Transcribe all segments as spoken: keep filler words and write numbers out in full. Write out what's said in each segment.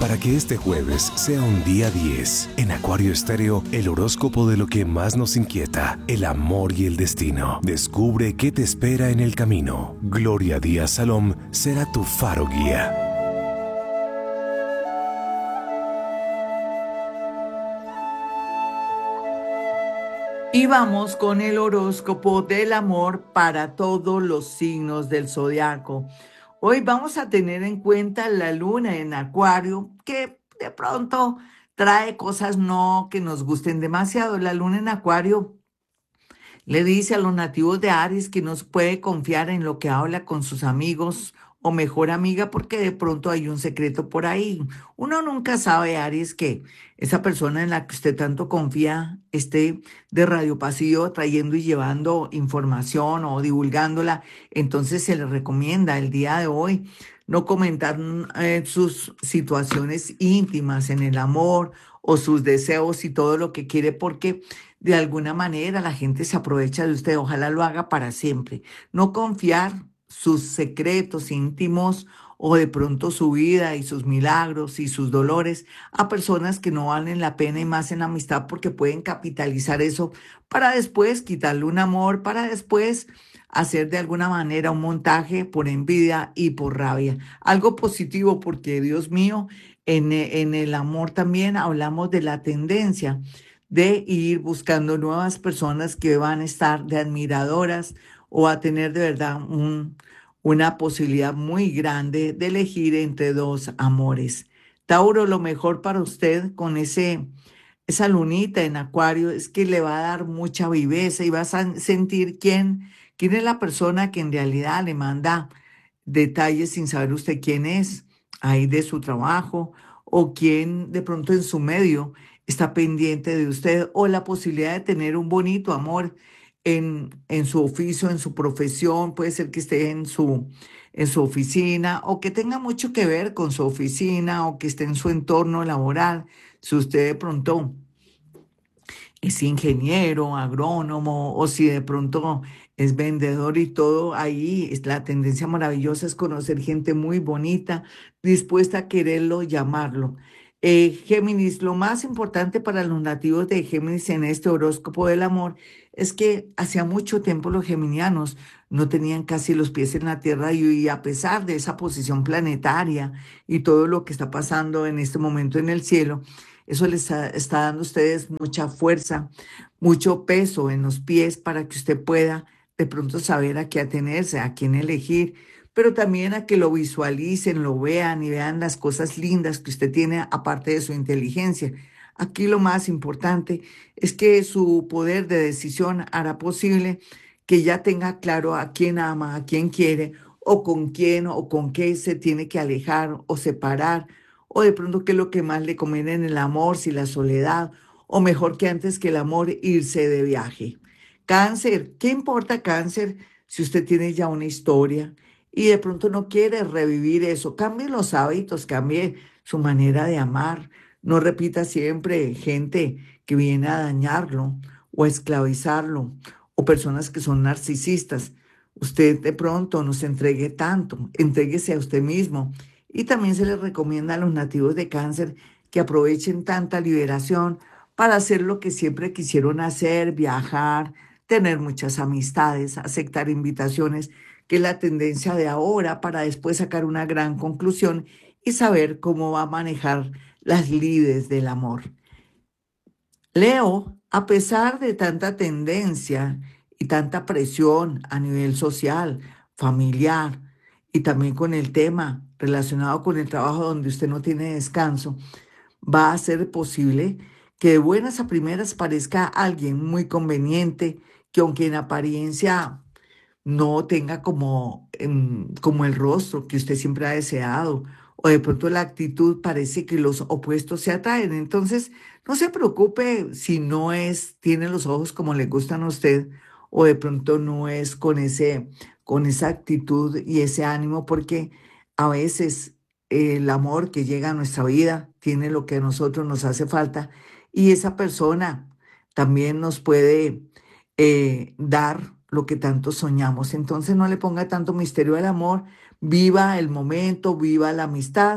Para que este jueves sea un día diez, en Acuario Estéreo, el horóscopo de lo que más nos inquieta, el amor y el destino. Descubre qué te espera en el camino. Gloria Díaz Salom será tu faro guía. Y vamos con el horóscopo del amor para todos los signos del zodiaco. Hoy vamos a tener en cuenta la luna en Acuario, que de pronto trae cosas no que nos gusten demasiado. La luna en Acuario le dice a los nativos de Aries que no se puede confiar en lo que habla con sus amigos o mejor amiga porque de pronto hay un secreto por ahí. Uno nunca sabe, Aries, que esa persona en la que usted tanto confía esté de radio pasillo trayendo y llevando información o divulgándola. Entonces se le recomienda el día de hoy no comentar mm, eh, sus situaciones íntimas en el amor o sus deseos y todo lo que quiere porque de alguna manera la gente se aprovecha de usted. Ojalá lo haga para siempre. No confiar sus secretos íntimos o de pronto su vida y sus milagros y sus dolores a personas que no valen la pena y más en amistad porque pueden capitalizar eso para después quitarle un amor, para después hacer de alguna manera un montaje por envidia y por rabia. Algo positivo porque, Dios mío, en, e- en el amor también hablamos de la tendencia de ir buscando nuevas personas que van a estar de admiradoras o a tener de verdad un- una posibilidad muy grande de elegir entre dos amores. Tauro, lo mejor para usted con ese, esa lunita en Acuario es que le va a dar mucha viveza y vas a sentir quién, quién es la persona que en realidad le manda detalles sin saber usted quién es, ahí de su trabajo, o quién de pronto en su medio está pendiente de usted, o la posibilidad de tener un bonito amor en, en su oficio, en su profesión, puede ser que esté en su, en su oficina, o que tenga mucho que ver con su oficina, o que esté en su entorno laboral. Si usted de pronto es ingeniero, agrónomo, o si de pronto es vendedor y todo, ahí es la tendencia maravillosa es conocer gente muy bonita, dispuesta a quererlo, llamarlo. Eh, Géminis, lo más importante para los nativos de Géminis en este horóscopo del amor es que hacía mucho tiempo los geminianos no tenían casi los pies en la tierra y, y a pesar de esa posición planetaria y todo lo que está pasando en este momento en el cielo, eso les está, está dando a ustedes mucha fuerza, mucho peso en los pies para que usted pueda de pronto saber a qué atenerse, a quién elegir, pero también a que lo visualicen, lo vean y vean las cosas lindas que usted tiene aparte de su inteligencia. Aquí lo más importante es que su poder de decisión hará posible que ya tenga claro a quién ama, a quién quiere, o con quién o con qué se tiene que alejar o separar o de pronto qué es lo que más le conviene en el amor, si la soledad, o mejor que antes que el amor, irse de viaje. Cáncer, ¿qué importa cáncer si usted tiene ya una historia y de pronto no quiere revivir eso? Cambie los hábitos, cambie su manera de amar. No repita siempre gente que viene a dañarlo o a esclavizarlo o personas que son narcisistas. Usted de pronto no se entregue tanto, entréguese a usted mismo y también se les recomienda a los nativos de cáncer que aprovechen tanta liberación para hacer lo que siempre quisieron hacer, viajar, tener muchas amistades, aceptar invitaciones, que es la tendencia de ahora para después sacar una gran conclusión y saber cómo va a manejar las lides del amor. Leo, a pesar de tanta tendencia y tanta presión a nivel social, familiar y también con el tema relacionado con el trabajo donde usted no tiene descanso, va a ser posible que de buenas a primeras parezca alguien muy conveniente, que aunque en apariencia no tenga como, em, como el rostro que usted siempre ha deseado, o de pronto la actitud parece que los opuestos se atraen. Entonces, no se preocupe si no es, tiene los ojos como le gustan a usted, o de pronto no es con ese, con esa actitud y ese ánimo, porque a veces el amor que llega a nuestra vida tiene lo que a nosotros nos hace falta, y esa persona también nos puede eh, dar lo que tanto soñamos. Entonces no le ponga tanto misterio al amor, viva el momento, viva la amistad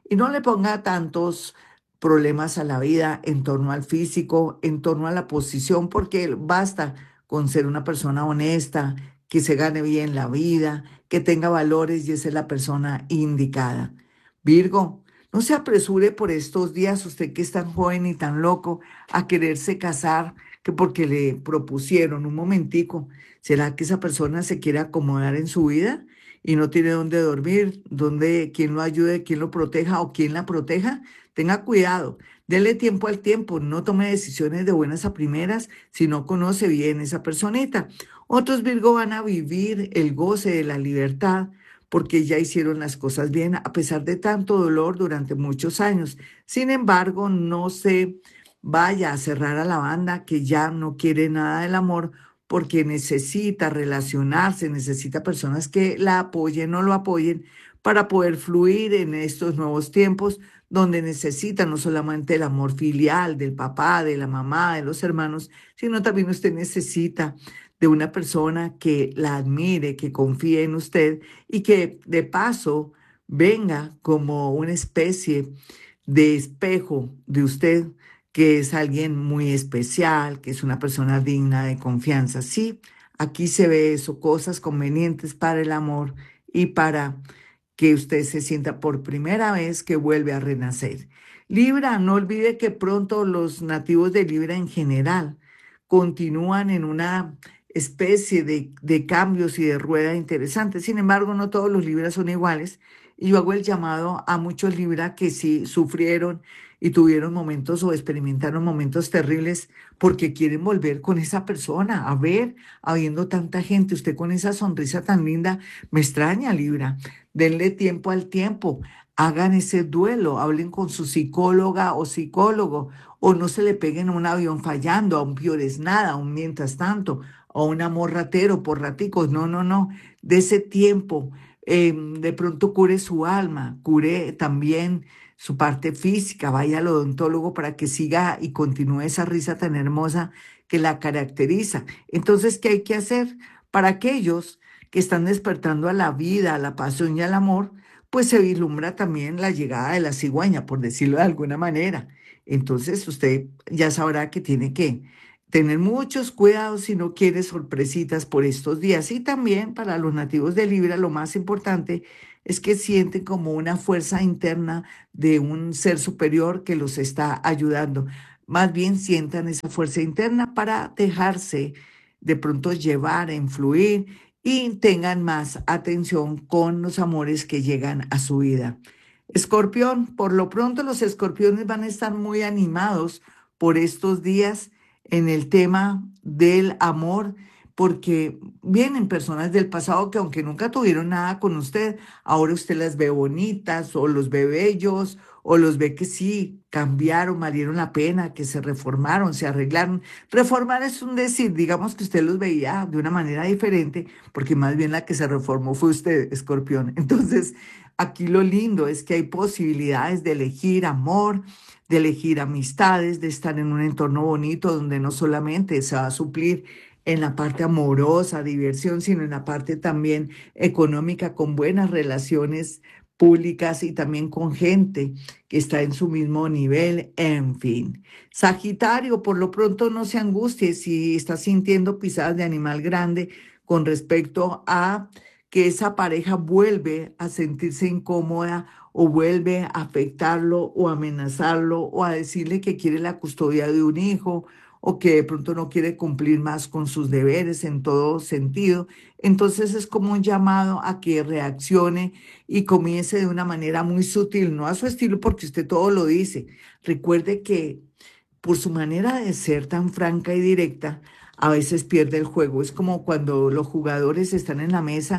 y no le ponga tantos problemas a la vida en torno al físico, en torno a la posición, porque basta con ser una persona honesta, que se gane bien la vida, que tenga valores y esa es la persona indicada. Virgo, no se apresure por estos días, usted que es tan joven y tan loco, a quererse casar, que porque le propusieron un momentico, ¿será que esa persona se quiere acomodar en su vida y no tiene dónde dormir, dónde, quién lo ayude, quién lo proteja o quién la proteja? Tenga cuidado, dele tiempo al tiempo, no tome decisiones de buenas a primeras si no conoce bien esa personita. Otros Virgo van a vivir el goce de la libertad porque ya hicieron las cosas bien a pesar de tanto dolor durante muchos años. Sin embargo, no se vaya a cerrar a la banda que ya no quiere nada del amor porque necesita relacionarse, necesita personas que la apoyen o lo apoyen para poder fluir en estos nuevos tiempos donde necesita no solamente el amor filial del papá, de la mamá, de los hermanos, sino también usted necesita de una persona que la admire, que confíe en usted y que de paso venga como una especie de espejo de usted, que es alguien muy especial, que es una persona digna de confianza. Sí, aquí se ve eso, cosas convenientes para el amor y para que usted se sienta por primera vez que vuelve a renacer. Libra, no olvide que pronto los nativos de Libra en general continúan en una especie de, de cambios y de rueda interesantes. Sin embargo, no todos los Libras son iguales. Y yo hago el llamado a muchos Libra que sí sufrieron y tuvieron momentos o experimentaron momentos terribles porque quieren volver con esa persona. A ver, habiendo tanta gente, usted con esa sonrisa tan linda, me extraña, Libra. Denle tiempo al tiempo, hagan ese duelo, hablen con su psicóloga o psicólogo, o no se le peguen a un avión fallando, a un piores nada, a un mientras tanto, a un amor ratero por raticos. No, no, no. De ese tiempo, eh, de pronto cure su alma, cure también su parte física, vaya al odontólogo para que siga y continúe esa risa tan hermosa que la caracteriza. Entonces, ¿qué hay que hacer? Para aquellos que están despertando a la vida, a la pasión y al amor, pues se vislumbra también la llegada de la cigüeña, por decirlo de alguna manera. Entonces usted ya sabrá que tiene que tener muchos cuidados si no quiere sorpresitas por estos días. Y también para los nativos de Libra, lo más importante es que sienten como una fuerza interna de un ser superior que los está ayudando. Más bien sientan esa fuerza interna para dejarse de pronto llevar, a influir y tengan más atención con los amores que llegan a su vida. Escorpión, por lo pronto los escorpiones van a estar muy animados por estos días en el tema del amor, porque vienen personas del pasado que aunque nunca tuvieron nada con usted, ahora usted las ve bonitas o los ve bellos o los ve que sí cambiaron, valieron la pena, que se reformaron, se arreglaron. Reformar es un decir, digamos que usted los veía de una manera diferente, porque más bien la que se reformó fue usted, Escorpión. Entonces, aquí lo lindo es que hay posibilidades de elegir amor, de elegir amistades, de estar en un entorno bonito donde no solamente se va a suplir en la parte amorosa, diversión, sino en la parte también económica, con buenas relaciones públicas y también con gente que está en su mismo nivel, en fin. Sagitario, por lo pronto no se angustie si está sintiendo pisadas de animal grande con respecto a que esa pareja vuelve a sentirse incómoda o vuelve a afectarlo o amenazarlo o a decirle que quiere la custodia de un hijo o que de pronto no quiere cumplir más con sus deberes en todo sentido. Entonces es como un llamado a que reaccione y comience de una manera muy sutil, no a su estilo porque usted todo lo dice. Recuerde que por su manera de ser tan franca y directa, a veces pierde el juego. Es como cuando los jugadores están en la mesa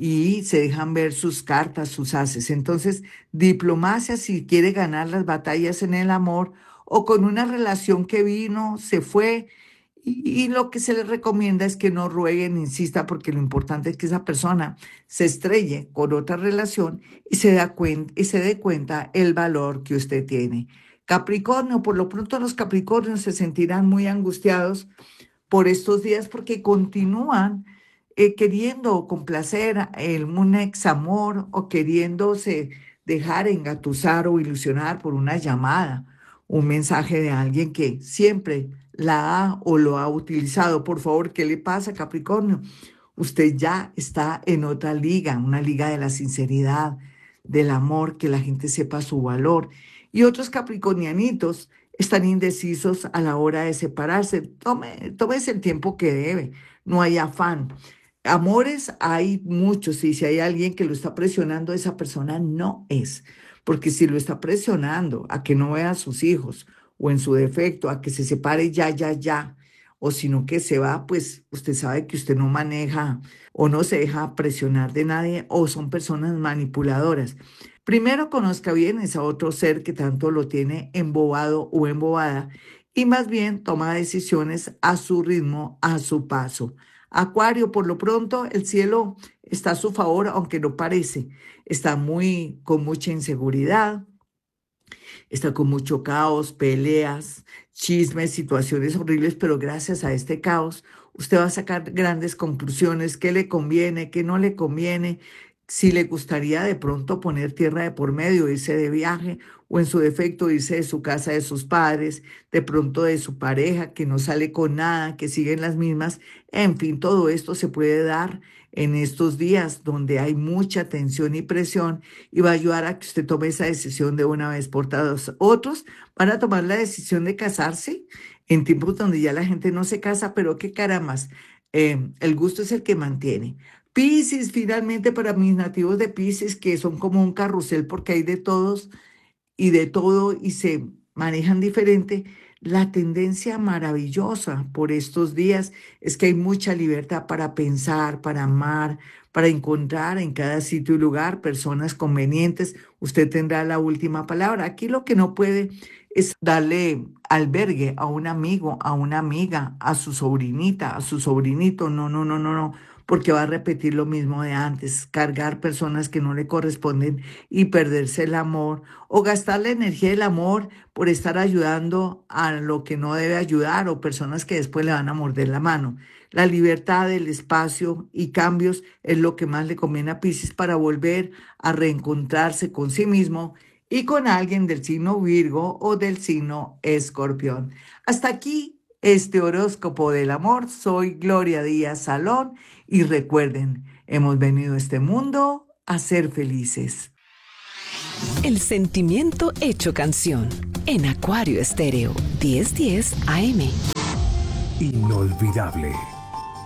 y se dejan ver sus cartas, sus haces. Entonces, diplomacia si quiere ganar las batallas en el amor o con una relación que vino, se fue. Y, y lo que se les recomienda es que no rueguen, insista, porque lo importante es que esa persona se estrelle con otra relación y se da cuen- y se dé cuenta el valor que usted tiene. Capricornio, por lo pronto los Capricornios se sentirán muy angustiados por estos días porque continúan eh, queriendo complacer el, un ex amor o queriéndose dejar engatusar o ilusionar por una llamada, un mensaje de alguien que siempre la ha o lo ha utilizado. Por favor, ¿qué le pasa, Capricornio? Usted ya está en otra liga, una liga de la sinceridad, del amor, que la gente sepa su valor. Y otros capricornianitos están indecisos a la hora de separarse. Tome, tómese el tiempo que debe, no hay afán. Amores hay muchos y si hay alguien que lo está presionando, esa persona no es. Porque si lo está presionando a que no vea a sus hijos o en su defecto, a que se separe ya, ya, ya, o sino que se va, pues usted sabe que usted no maneja o no se deja presionar de nadie o son personas manipuladoras. Primero conozca bien ese otro ser que tanto lo tiene embobado o embobada y más bien toma decisiones a su ritmo, a su paso. Acuario, por lo pronto, el cielo está a su favor, aunque no parece. Está muy con mucha inseguridad, está con mucho caos, peleas, chismes, situaciones horribles, pero gracias a este caos usted va a sacar grandes conclusiones, qué le conviene, qué no le conviene, si le gustaría de pronto poner tierra de por medio, irse de viaje o en su defecto irse de su casa de sus padres, de pronto de su pareja que no sale con nada, que siguen las mismas. En fin, todo esto se puede dar en estos días donde hay mucha tensión y presión y va a ayudar a que usted tome esa decisión de una vez por todas. Otros van a tomar la decisión de casarse en tiempos donde ya la gente no se casa, pero qué carambas, eh, el gusto es el que mantiene. Piscis, finalmente para mis nativos de Piscis, que son como un carrusel porque hay de todos y de todo y se manejan diferente, la tendencia maravillosa por estos días es que hay mucha libertad para pensar, para amar, para encontrar en cada sitio y lugar personas convenientes. Usted tendrá la última palabra. Aquí lo que no puede es darle albergue a un amigo, a una amiga, a su sobrinita, a su sobrinito. No, no, no, no, no, porque va a repetir lo mismo de antes, cargar personas que no le corresponden y perderse el amor o gastar la energía del amor por estar ayudando a lo que no debe ayudar o personas que después le van a morder la mano. La libertad del espacio y cambios es lo que más le conviene a Piscis para volver a reencontrarse con sí mismo y con alguien del signo Virgo o del signo Escorpión. Hasta aquí este horóscopo del amor. Soy Gloria Díaz Salón y recuerden, hemos venido a este mundo a ser felices. El sentimiento hecho canción en Acuario Estéreo diez diez A M. Inolvidable.